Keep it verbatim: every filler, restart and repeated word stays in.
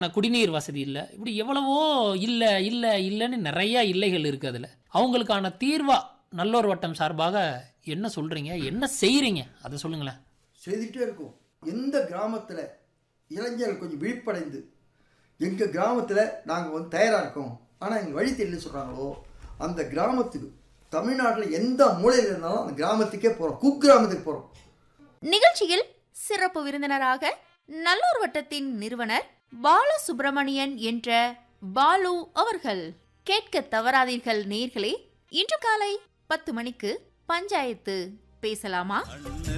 குடிநீர் வசதி இல்லை, இப்படி எவ்வளவோ இல்லை இல்லை இல்லைன்னு நிறைய இல்லைகள் இருக்குது. அதில் அவங்களுக்கான தீர்வா நல்லோர் வட்டம் சார்பாக என்ன சொல்றீங்க, என்ன செய்றீங்க, அதை சொல்லுங்களேன். செய்துகிட்டே இருக்கும். எந்த கிராமத்தில் இளைஞர்கள் கொஞ்சம் விழிப்படைந்து எங்கள் கிராமத்தில் நாங்கள் வந்து தயாராக இருக்கோம், ஆனால் எங்கள் வழி தெரியல சொல்கிறாங்களோ, அந்த கிராமத்துக்கு தமிழ்நாட்டில் எந்த மூலையில் இருந்தாலும் அந்த கிராமத்துக்கே போகிறோம், குக்கிராமத்துக்கு போகிறோம். நிகழ்ச்சியில் சிறப்பு விருந்தினராக நல்லூர் வட்டத்தின் நிறுவனர் பாலசுப்ரமணியன் என்ற பாலு அவர்கள். கேட்க தவறாதீர்கள் நேயர்களே, இன்று காலை பத்து மணிக்கு பஞ்சாயத்து பேசலாமா.